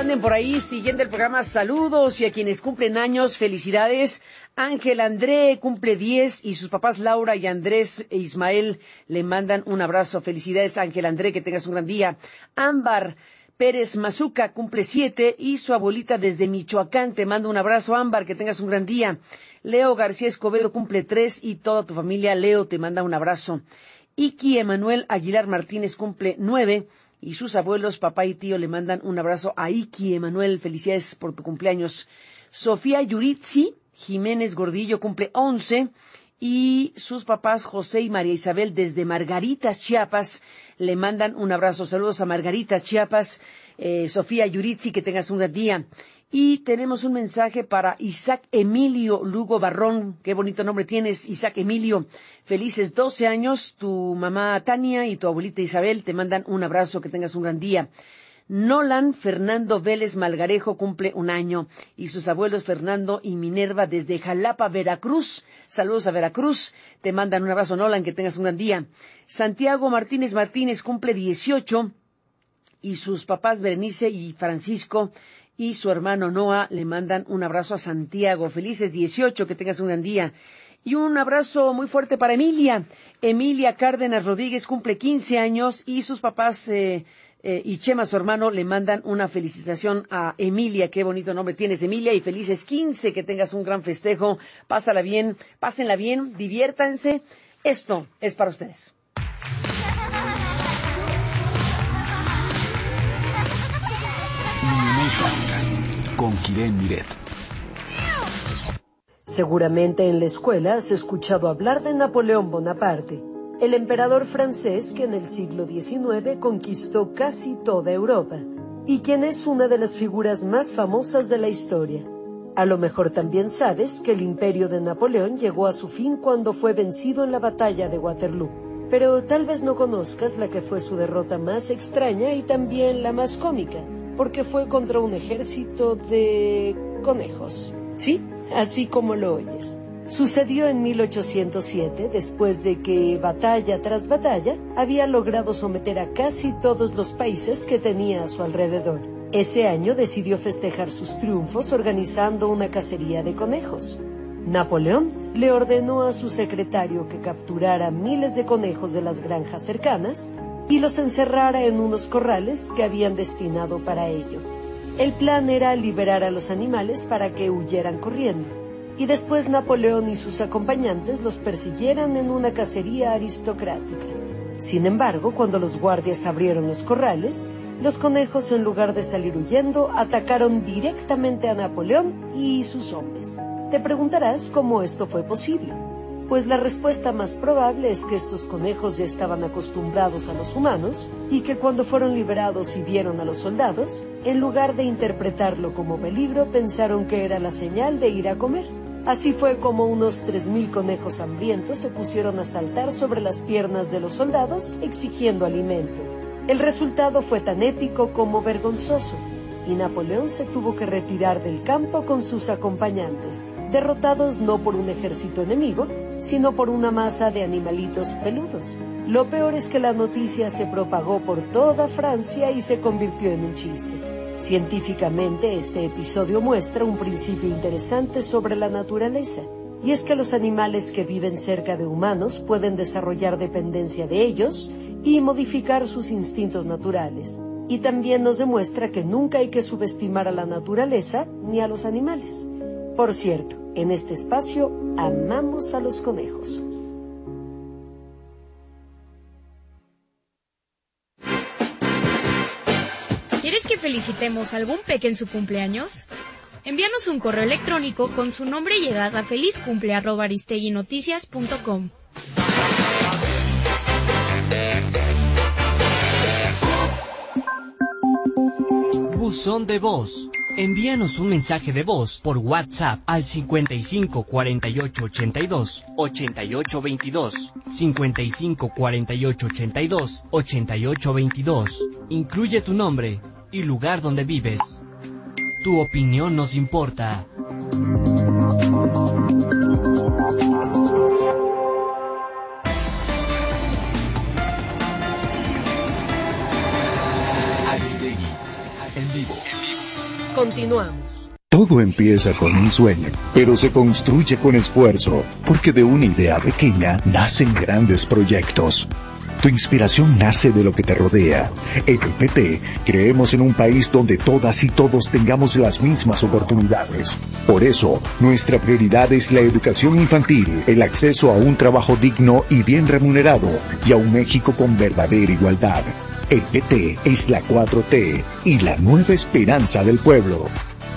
anden por ahí siguiendo el programa, saludos, y a quienes cumplen años, felicidades. Ángel André cumple 10 y sus papás Laura y Andrés e Ismael le mandan un abrazo. Felicidades, Ángel André, que tengas un gran día. Ámbar Pérez Mazuca cumple 7 y su abuelita desde Michoacán te manda un abrazo. Ámbar, que tengas un gran día. Leo García Escobedo cumple 3 y toda tu familia, Leo, te manda un abrazo. Iki Emanuel Aguilar Martínez cumple 9 y sus abuelos, papá y tío, le mandan un abrazo a Iki Emanuel. Felicidades por tu cumpleaños. Sofía Yuritsi Jiménez Gordillo cumple 11 y sus papás José y María Isabel desde Margaritas, Chiapas, le mandan un abrazo. Saludos a Margaritas, Chiapas. Sofía Yuritsi, que tengas un gran día. Y tenemos un mensaje para Isaac Emilio Lugo Barrón. Qué bonito nombre tienes, Isaac Emilio. Felices 12 años. Tu mamá Tania y tu abuelita Isabel te mandan un abrazo. Que tengas un gran día. Nolan Fernando Vélez Malgarejo cumple 1 año y sus abuelos Fernando y Minerva desde Jalapa, Veracruz. Saludos a Veracruz. Te mandan un abrazo, Nolan, que tengas un gran día. Santiago Martínez Martínez cumple 18 y sus papás Berenice y Francisco y su hermano Noah le mandan un abrazo a Santiago. Felices 18, que tengas un gran día. Y un abrazo muy fuerte para Emilia. Emilia Cárdenas Rodríguez cumple 15 años y sus papás y Chema, su hermano, le mandan una felicitación a Emilia. Qué bonito nombre tienes, Emilia, y felices 15, que tengas un gran festejo. Pásenla bien, diviértanse. Esto es para ustedes. Con Kiren Miret. Seguramente en la escuela has escuchado hablar de Napoleón Bonaparte, el emperador francés que en el siglo XIX conquistó casi toda Europa, y quien es una de las figuras más famosas de la historia. A lo mejor también sabes que el imperio de Napoleón llegó a su fin cuando fue vencido en la batalla de Waterloo, pero tal vez no conozcas la que fue su derrota más extraña y también la más cómica, porque fue contra un ejército de conejos. Sí, así como lo oyes. Sucedió en 1807, después de que, batalla tras batalla, había logrado someter a casi todos los países que tenía a su alrededor. Ese año decidió festejar sus triunfos organizando una cacería de conejos. Napoleón le ordenó a su secretario que capturara miles de conejos de las granjas cercanas y los encerrara en unos corrales que habían destinado para ello. El plan era liberar a los animales para que huyeran corriendo, y después Napoleón y sus acompañantes los persiguieran en una cacería aristocrática. Sin embargo, cuando los guardias abrieron los corrales, los conejos, en lugar de salir huyendo, atacaron directamente a Napoleón y sus hombres. Te preguntarás cómo esto fue posible. Pues la respuesta más probable es que estos conejos ya estaban acostumbrados a los humanos y que cuando fueron liberados y vieron a los soldados, en lugar de interpretarlo como peligro, pensaron que era la señal de ir a comer. Así fue como unos 3,000 conejos hambrientos se pusieron a saltar sobre las piernas de los soldados exigiendo alimento. El resultado fue tan épico como vergonzoso, y Napoleón se tuvo que retirar del campo con sus acompañantes, derrotados no por un ejército enemigo, sino por una masa de animalitos peludos. Lo peor es que la noticia se propagó por toda Francia y se convirtió en un chiste. Científicamente, este episodio muestra un principio interesante sobre la naturaleza, y es que los animales que viven cerca de humanos pueden desarrollar dependencia de ellos y modificar sus instintos naturales. Y también nos demuestra que nunca hay que subestimar a la naturaleza ni a los animales. Por cierto, en este espacio amamos a los conejos. ¿Quieres que felicitemos a algún peque en su cumpleaños? Envíanos un correo electrónico con su nombre y edad a felizcumple@aristeguinoticias.com. Buzón de voz. Envíanos un mensaje de voz por WhatsApp al 55 48 82 88 22, 55 48 82 88 22. Incluye tu nombre y lugar donde vives. Tu opinión nos importa. Aristegui, en vivo. Continuamos. Todo empieza con un sueño, pero se construye con esfuerzo, porque de una idea pequeña nacen grandes proyectos. Tu inspiración nace de lo que te rodea. En el PT creemos en un país donde todas y todos tengamos las mismas oportunidades. Por eso, nuestra prioridad es la educación infantil, el acceso a un trabajo digno y bien remunerado, y a un México con verdadera igualdad. El PT es la 4T y la nueva esperanza del pueblo.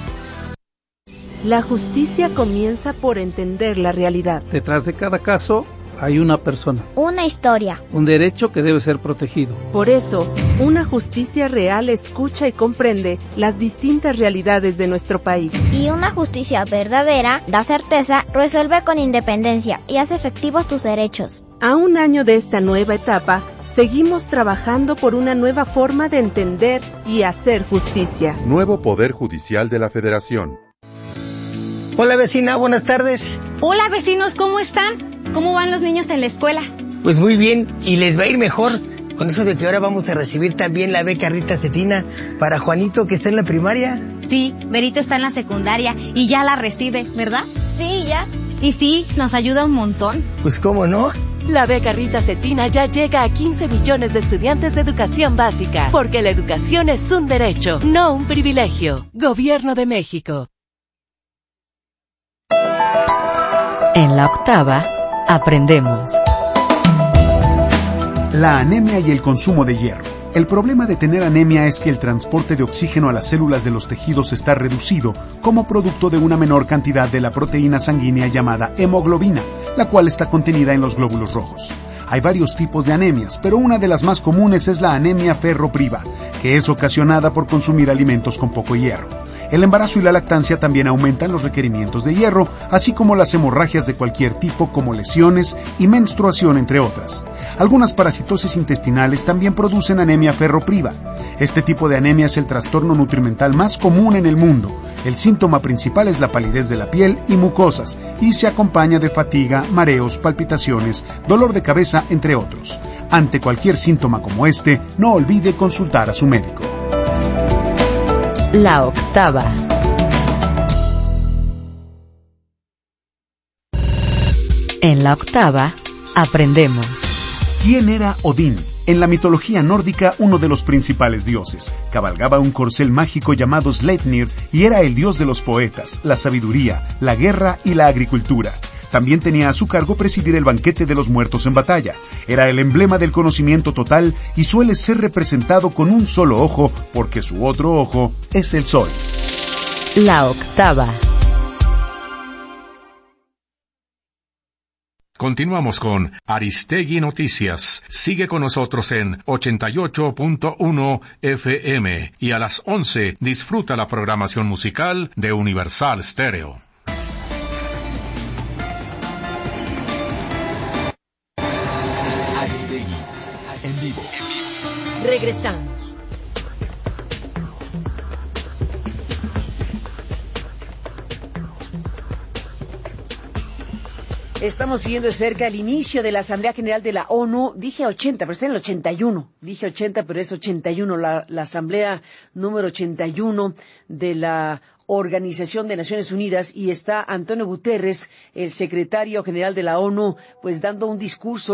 La justicia comienza por entender la realidad. Detrás de cada caso hay una persona, una historia, un derecho que debe ser protegido. Por eso, una justicia real escucha y comprende las distintas realidades de nuestro país. Y una justicia verdadera da certeza, resuelve con independencia y hace efectivos tus derechos. A un año de esta nueva etapa, seguimos trabajando por una nueva forma de entender y hacer justicia. Nuevo Poder Judicial de la Federación. Hola vecina, buenas tardes. Hola vecinos, ¿cómo están? ¿Cómo van los niños en la escuela? Pues muy bien, y les va a ir mejor con eso de que ahora vamos a recibir también la beca Rita Cetina para Juanito, que está en la primaria. Sí, Berito está en la secundaria y ya la recibe, ¿verdad? Sí, ya. Y sí, nos ayuda un montón. Pues cómo no. La beca Rita Cetina ya llega a 15 millones de estudiantes de educación básica, porque la educación es un derecho, no un privilegio. Gobierno de México. En la octava, aprendemos. La anemia y el consumo de hierro. El problema de tener anemia es que el transporte de oxígeno a las células de los tejidos está reducido como producto de una menor cantidad de la proteína sanguínea llamada hemoglobina, la cual está contenida en los glóbulos rojos. Hay varios tipos de anemias, pero una de las más comunes es la anemia ferropriva, que es ocasionada por consumir alimentos con poco hierro. El embarazo y la lactancia también aumentan los requerimientos de hierro, así como las hemorragias de cualquier tipo como lesiones y menstruación, entre otras. Algunas parasitosis intestinales también producen anemia ferropriva. Este tipo de anemia es el trastorno nutrimental más común en el mundo. El síntoma principal es la palidez de la piel y mucosas, y se acompaña de fatiga, mareos, palpitaciones, dolor de cabeza, entre otros. Ante cualquier síntoma como este, no olvide consultar a su médico. La octava. En la octava, aprendemos. ¿Quién era Odín? En la mitología nórdica, uno de los principales dioses. Cabalgaba un corcel mágico llamado Sleipnir y era el dios de los poetas, la sabiduría, la guerra y la agricultura. También tenía a su cargo presidir el banquete de los muertos en batalla. Era el emblema del conocimiento total y suele ser representado con un solo ojo porque su otro ojo es el sol. La octava. Continuamos con Aristegui Noticias. Sigue con nosotros en 88.1 FM y a las 11 disfruta la programación musical de Universal Stereo. Aristegui, en vivo. Regresamos. Estamos siguiendo de cerca el inicio de la Asamblea General de la ONU. Dije 80, pero está en el 81. Dije 80, pero es 81. La Asamblea número 81 de la Organización de Naciones Unidas, y está Antonio Guterres, el secretario general de la ONU, pues dando un discurso,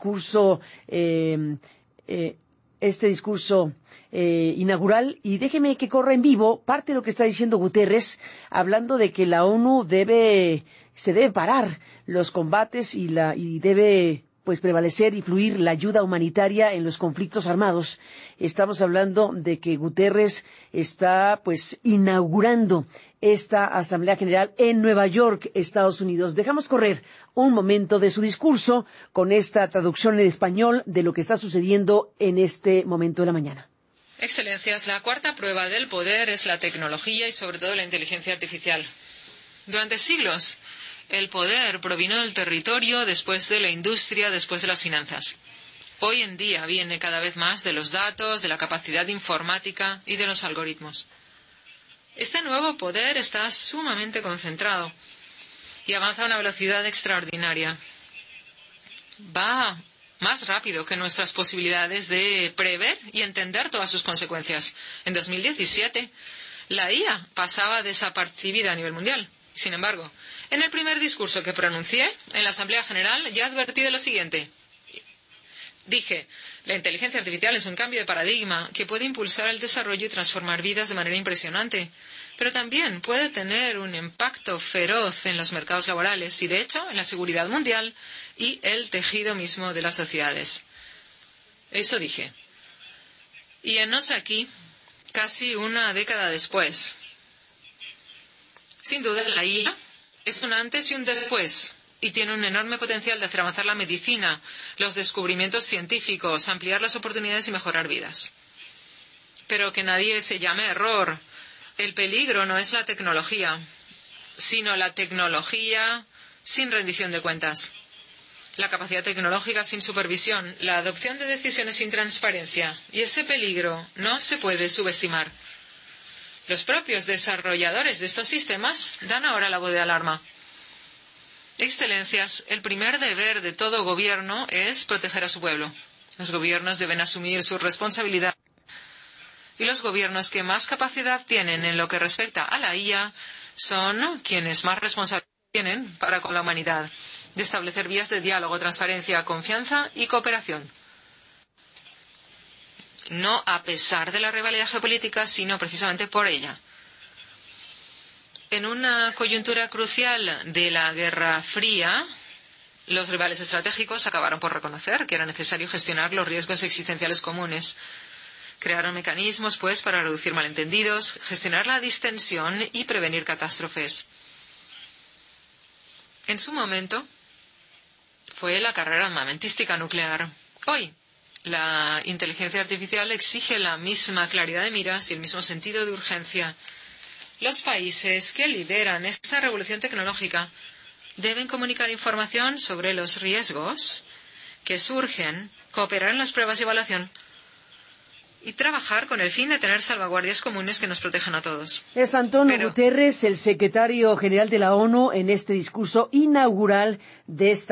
inaugural, y déjeme que corra en vivo parte de lo que está diciendo Guterres, hablando de que la ONU se debe parar los combates y debe pues prevalecer y fluir la ayuda humanitaria en los conflictos armados. Estamos hablando de que Guterres está pues inaugurando esta Asamblea General en Nueva York, Estados Unidos. Dejamos correr un momento de su discurso con esta traducción en español de lo que está sucediendo en este momento de la mañana. Excelencias, la cuarta prueba del poder es la tecnología y sobre todo la inteligencia artificial. Durante siglos, el poder provino del territorio, después de la industria, después de las finanzas. Hoy en día viene cada vez más de los datos, de la capacidad informática y de los algoritmos. Este nuevo poder está sumamente concentrado y avanza a una velocidad extraordinaria. Va más rápido que nuestras posibilidades de prever y entender todas sus consecuencias. En 2017, La IA pasaba desapercibida a nivel mundial. Sin embargo, en el primer discurso que pronuncié en la Asamblea General ya advertí de lo siguiente. Dije, la inteligencia artificial es un cambio de paradigma que puede impulsar el desarrollo y transformar vidas de manera impresionante, pero también puede tener un impacto feroz en los mercados laborales y, de hecho, en la seguridad mundial y el tejido mismo de las sociedades. Eso dije. Y enos aquí, casi una década después. Sin duda, la IA es un antes y un después, y tiene un enorme potencial de hacer avanzar la medicina, los descubrimientos científicos, ampliar las oportunidades y mejorar vidas. Pero que nadie se llame error. El peligro no es la tecnología, sino la tecnología sin rendición de cuentas. La capacidad tecnológica sin supervisión, la adopción de decisiones sin transparencia. Y ese peligro no se puede subestimar. Los propios desarrolladores de estos sistemas dan ahora la voz de alarma. Excelencias, el primer deber de todo gobierno es proteger a su pueblo. Los gobiernos deben asumir su responsabilidad. Y los gobiernos que más capacidad tienen en lo que respecta a la IA son quienes más responsabilidad tienen para con la humanidad, de establecer vías de diálogo, transparencia, confianza y cooperación. No a pesar de la rivalidad geopolítica, sino precisamente por ella. En una coyuntura crucial de la Guerra Fría, los rivales estratégicos acabaron por reconocer que era necesario gestionar los riesgos existenciales comunes. Crearon mecanismos, pues, para reducir malentendidos, gestionar la distensión y prevenir catástrofes. En su momento, fue la carrera armamentística nuclear. Hoy, la inteligencia artificial exige la misma claridad de miras y el mismo sentido de urgencia. Los países que lideran esta revolución tecnológica deben comunicar información sobre los riesgos que surgen, cooperar en las pruebas y evaluación y trabajar con el fin de tener salvaguardias comunes que nos protejan a todos. Es Antonio Guterres, el secretario general de la ONU, en este discurso inaugural de esta